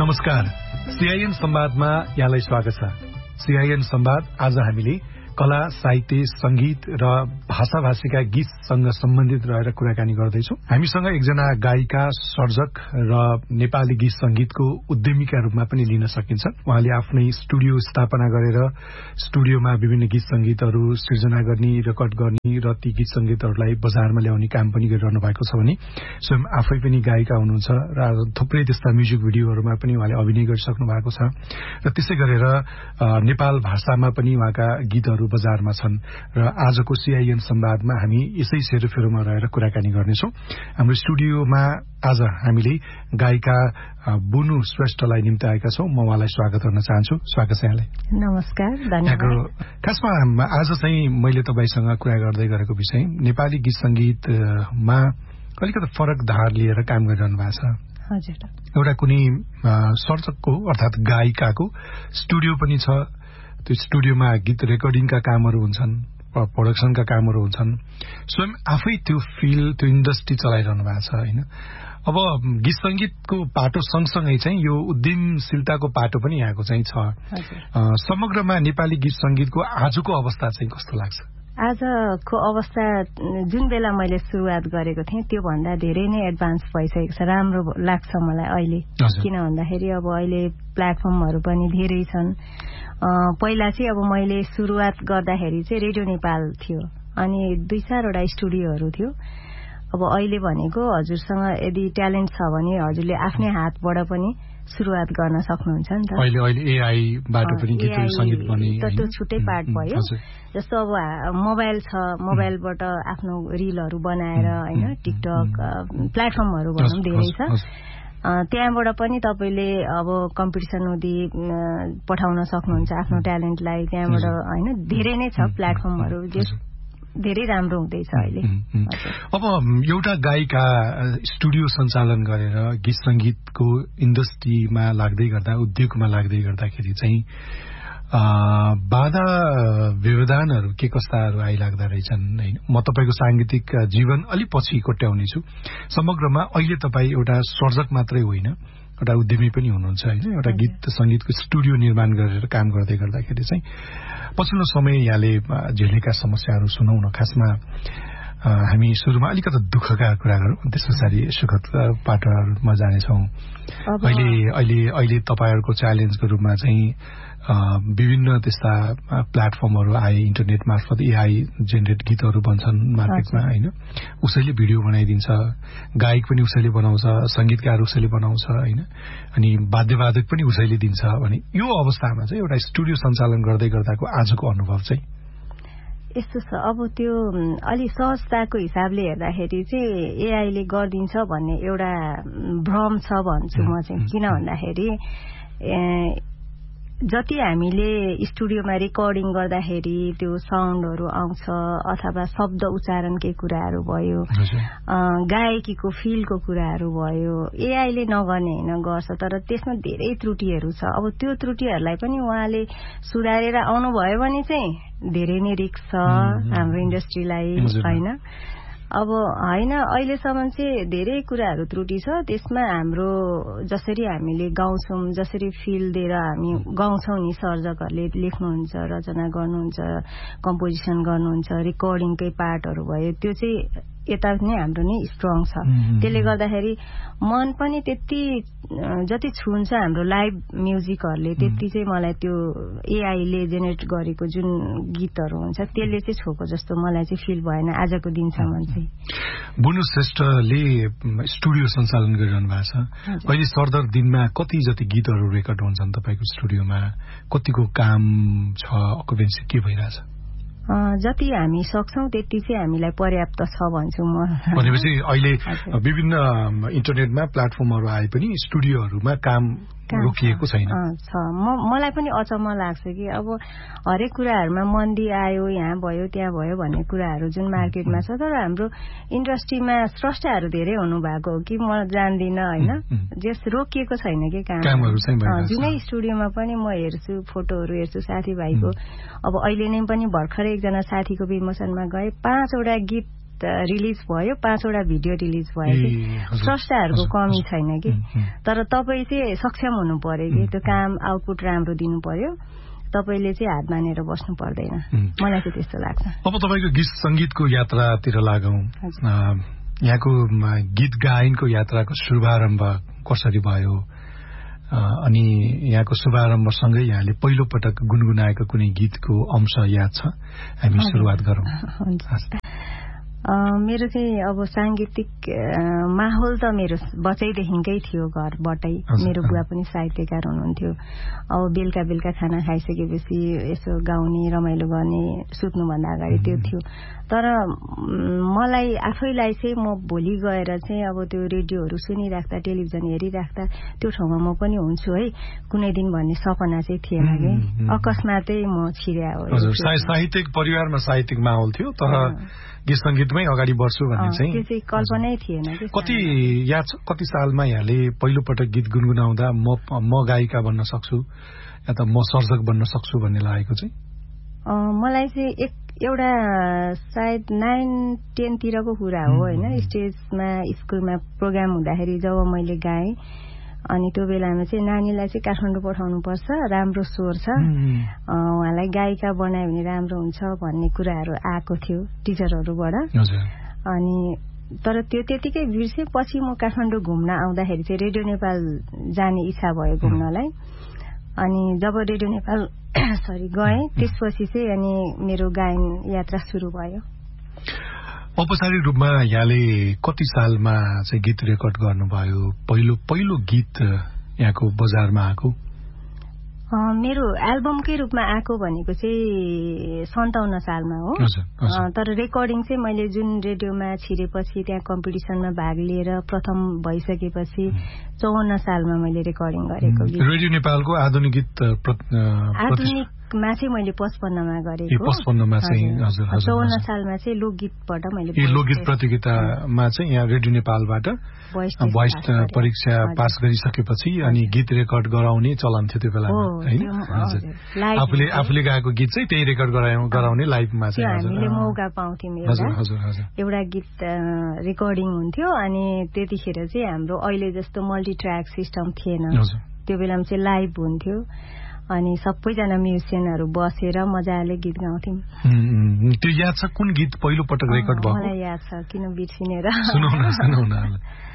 नमस्कार, सीआईएन संवादमा यहाँलाई स्वागत छ। सीआईएन संवाद आज हामीले कला, साहित्य, संगीत र भाषाभाषीका गीतसँग सम्बन्धित रहेर कुराकानी गर्दैछौं। हामीसँग एकजना गायिका, सर्जक र नेपाली गीत संगीतको उद्यमीका रूपमा पनि लिन सकिन्छ। उहाँले आफ्नै स्टुडियो स्थापना गरेर स्टुडियोमा विभिन्न गीत संगीतहरू सृजना गर्ने, रेकर्ड गर्ने र ती गीत संगीतहरूलाई बजारमा ल्याउने काम पनि गरिरहनु भएको छ भने स्वयं आफै पनि गायिका हुनुहुन्छ र थुप्रै त्यस्ता म्युजिक भिडियोहरूमा पनि उहाँले अभिनय गरिसक्नु भएको छ र त्यसै गरेर नेपाल भाषामा पनि उहाँका गीतहरू बजारमा छन् र आजको सीआईएन संवादमा हामी यसै सेरोफेरोमा रहेर कुराकानी गर्नेछौं। हाम्रो स्टुडियोमा आज हामीले गायिका बुनु श्रेष्ठलाई निम्ति आएका छौं। म उहाँलाई स्वागत गर्न चाहन्छु। स्वागत छ यहाँलाई। नमस्कार, धन्यवाद। खासमा आज चाहिँ मैले तपाईसँग कुरा गर्दै गरेको विषय नेपाली गीत संगीतमा अलिकति फरक धार लिएर काम गरिरहनु भएको छ। हजुर। एउटा कुनै सर्जकको अर्थात् गायिकाको स्टुडियो पनि छ। त्यो स्टुडियोमा गीत रेकर्डिङका कामहरू हुन्छन्, प्रोडक्सनका कामहरू हुन्छन्। स्वयं आफै त्यो त्यो इन्डस्ट्री चलाइरहनु भएको छ हैन। अब गीत संगीतको पाटो सँगसँगै चाहिँ यो उद्यमशीलताको पाटो पनि यहाँको चाहिँ छ। समग्रमा नेपाली गीत संगीतको आजको अवस्था चाहिँ कस्तो लाग्छ? आजको अवस्था जुन बेला मैले सुरुवात गरेको थिएँ त्यो भन्दा धेरै नै एडभान्स भइसकेको छ। राम्रो लाग्छ मलाई अहिले। किन भन्दाखेरि अब अहिले प्लेटफर्महरू पनि धेरै छन्। पहिला चाहिँ अब मैले सुरुवात गर्दाखेरि चाहिँ रेडियो नेपाल थियो अनि 2-4 वटा स्टुडियोहरू थियो। अब अहिले भनेको हजुरसँग यदि ट्यालेन्ट छ भने हजुरले आफ्नै हातबाट पनि सुरुवात गर्न सक्नुहुन्छ नि त। अहिले एआई बाट पनि गीत संगीत बन्ने त्यो छुट्टै पार्ट भयो। जस्तो अब मोबाइल छ, मोबाइलबाट आफ्नो रिलहरू बनाएर हैन टिकटक प्लेटफर्महरू भनौं धेरै छ। त्यहाँबाट पनि तपाईले अब कम्पिटिसन नदी पठाउन सक्नुहुन्छ आफ्नो ट्यालेन्टलाई। त्यहाँबाट हैन धेरै नै छ प्लेटफर्महरू जो धेरै राम्रो हुँदैछ अहिले। अब एउटा गायिका स्टुडियो सञ्चालन गरेर गीत संगीतको इन्डस्ट्रीमा लाग्दै गर्दा, उद्योगमा लाग्दै गर्दाखेरि चाहिँ बाधा व्यवधानहरू के कस्ताहरू आइलाग्दा रहेछन् हैन। म तपाईको सांगीतिक जीवन अलि पछि कोट्याउने छु। समग्रमा अहिले तपाई एउटा सर्जक मात्रै होइन, एउटा उद्यमी पनि हुनुहुन्छ हैन। एउटा गीत संगीतको स्टुडियो निर्माण गरेर काम गर्दै गर्दाखेरि चाहिँ पछिल्लो समय यहाँले झेलेका समस्याहरू सुनौ न। खासमा हामी सुरुमा अलिकति दुःखका कुरा गरौँ, त्यसपछि सुखद पाटोहरूमा जानेछौँ। अहिले तपाईहरुको च्यालेन्जको रूपमा चाहिँ विभिन्न त्यस्ता प्लेटफर्महरू आए, इन्टरनेट मार्फत एआई जेनेरेट गीतहरू बन्छन् मार्केटमा हैन। उसैले भिडियो बनाइदिन्छ, गायक पनि उसैले बनाउँछ, संगीतकार उसैले बनाउँछ हैन, अनि वाद्यवादक पनि उसैले दिन्छ भने यो अवस्थामा चाहिँ एउटा स्टुडियो सञ्चालन गर्दै गर्दाको आजको अनुभव चाहिँ यस्तो छ। अब त्यो अलि सहजताको हिसाबले हेर्दाखेरि चाहिँ एआईले गर्दिन्छ भन्ने एउटा भ्रम छ भन्छु म चाहिँ। किन भन्दाखेरि जति हामीले स्टुडियोमा रेकर्डिङ गर्दाखेरि त्यो साउन्डहरू आउँछ अथवा शब्द उच्चारणकै कुराहरू भयो, गायकीको फिलको कुराहरू भयो, एआईले नगर्ने होइन, गर्छ, तर त्यसमा धेरै त्रुटिहरू छ। अब त्यो त्रुटिहरूलाई पनि उहाँले सुधारेर आउनुभयो भने चाहिँ धेरै नै रिस्क छ हाम्रो इन्डस्ट्रीलाई हैन। अब हैन, अहिलेसम्म चाहिँ धेरै कुराहरू त्रुटि छ। त्यसमा हाम्रो जसरी हामीले गाउँछौं, जसरी फिल दिएर हामी गाउँछौं नि, सर्जकहरूले लेख्नुहुन्छ, रचना गर्नुहुन्छ, कम्पोजिसन गर्नुहुन्छ, रेकर्डिङकै पार्टहरू भयो, त्यो चाहिँ यता नै हाम्रो नै स्ट्रङ छ। त्यसले गर्दाखेरि मन पनि त्यति जति छुन्छ हाम्रो लाइभ म्युजिकहरूले त्यति चाहिँ मलाई त्यो एआईले जेनेरेट गरेको जुन गीतहरू हुन्छ त्यसले चाहिँ छोको जस्तो मलाई चाहिँ फिल भएन आजको दिनसम्म चाहिँ। बुनु श्रेष्ठले स्टुडियो सञ्चालन गरिरहनु भएको छ। अहिले सरदर दिनमा कति जति गीतहरू रेकर्ड हुन्छन् तपाईको स्टुडियोमा? कतिको काम छ? अकुपेन्सी के भइरहेछ? जति हामी सक्छौं त्यति चाहिँ हामीलाई पर्याप्त छ भन्छु म। भनेपछि अहिले विभिन्न इन्टरनेटमा प्लेटफर्महरू आए पनि स्टुडियोहरूमा काम रोकिएको छैन छ। मलाई पनि अचम्म लाग्छ कि अब हरेक कुराहरुमा मन्दी आयो, यहाँ भयो त्यहाँ भयो भन्ने कुराहरु जुन मार्केटमा छ, तर हाम्रो इन्डस्ट्रीमा स्रष्टाहरु धेरै हुनु भएको हो कि म जान्दिन हैन, जस रोकिएको छैन के कामहरु चाहिँ भइरहेछ। जुनै स्टुडियोमा पनि म हेर्छु, फोटोहरु हेर्छु साथीभाइको। अब अहिले नै पनि भर्खरै एकजना साथीको विमोचनमा गए, 5 वटा गीत रिलिज भयो, 5 वटा भिडियो रिलिज भयो कि स्रष्टाहरूको कमी छैन कि। तर तपाईँ चाहिँ सक्षम हुनु पर्यो कि त्यो काम आउटपुट राम्रो दिनु पर्यो, तपाईले चाहिँ हात बाँधेर बस्नु पर्दैन, मलाई चाहिँ त्यस्तो लाग्छ। अब तपाईँको गीत संगीतको यात्रातिर लागौं। यहाँको गीत गायनको यात्राको शुभारम्भ कसरी भयो अनि यहाँको शुभारम्भसँगै यहाँले पहिलो पटक गुनगुनाएको कुनै गीतको अंश याद छ? हामी सुरुवात गरौँ। मेरो चाहिँ अब सांगीतिक माहौल त मेरो बचैदेखिकै थियो, घरबाटै। मेरो बुवा पनि साहित्यकार हुनुहुन्थ्यो। अब बेलुका बेलुका खाना खाइसकेपछि यसो गाउने, रमाइलो गर्ने, सुत्नुभन्दा अगाडि त्यो थियो। तर मलाई आफैलाई चाहिँ म भोलि गएर चाहिँ अब त्यो रेडियोहरू सुनिराख्दा, टेलिभिजन हेरिराख्दा त्यो ठाउँमा म पनि हुन्छु है कुनै दिन भन्ने सपना चाहिँ थिएन कि। अकस्मातै म छिर्या हो। साहित्यिक परिवारमा साहित्यिक माहौल थियो, तर गीत संगीतमै अगाडि बढ्छु भन्ने चाहिँ त्यो चाहिँ कल्पनै थिएन कि। कति याद छ कति सालमा यहाँले पहिलो पटक गीत गुनगुनाउँदा म गायिका बन्न सक्छु या त म सर्जक बन्न सक्छु भन्ने लागेको चाहिँ? मलाई चाहिँ एउटा सायद 9-10 तिरको कुरा हो हैन। स्टेजमा स्कुलमा प्रोग्राम हुँदाखेरि जब मैले गाएँ अनि त्यो बेलामा चाहिँ नानीलाई चाहिँ काठमाडौँ पठाउनु पर्छ, राम्रो स्वर छ, उहाँलाई गायिका बनायो भने राम्रो हुन्छ भन्ने कुराहरू आएको थियो टिचरहरूबाट। अनि तर त्यो त्यतिकै बिर्से। पछि म काठमाडौँ घुम्न आउँदाखेरि चाहिँ रेडियो नेपाल जाने इच्छा भयो घुम्नलाई। अनि जब रेडियो नेपाल गएँ त्यसपछि चाहिँ अनि मेरो गायन यात्रा सुरु भयो। औपचारिक रूपमा यहाँले कति सालमा चाहिँ गीत रेकर्ड गर्नुभयो? पहिलो गीत यहाँको बजारमा आएको? मेरो एल्बमकै रूपमा आएको भनेको चाहिँ 57 सालमा हो। तर रेकर्डिङ चाहिँ मैले जुन रेडियोमा छिरेपछि त्यहाँ कम्पिटिसनमा भाग लिएर प्रथम भइसकेपछि 54 सालमा मैले रेकर्डिङ गरेको गीत। रेडियो नेपालको आधुनिक गीत आधुनिकमा चाहिँ मैले 55 मा गरेको। 55 मा चाहिँ हजुर 54 सालमा चाहिँ लोकगीतबाट मैले लोकगीत प्रतियोगितामा चाहिँ यहाँ रेडियो नेपालबाट भोइस परीक्षा पास गरिसकेपछि अनि गीत रेकर्ड गराउने चलन थियो त्यो बेलामा हैन? आफूले गाएको गीत चाहिँ त्यही रेकर्ड गराउने लाइभमा चाहिँ हामीले मौका पाउँथ्यौं। एउटा गीत रेकर्डिङ हुन्थ्यो अनि त्यतिखेर चाहिँ हाम्रो अहिले जस्तो मल्टी ट्र्याक सिस्टम थिएन। त्यो बेलामा चाहिँ लाइभ हुन्थ्यो अनि सबैजना म्युजिसियनहरू बसेर मजाले गीत गाउँथ्यौं। त्यो याद छ कुन गीत पहिलो पटक रेकर्ड भयो? मलाई याद छ, किन बिर्सिने र। सुनाउन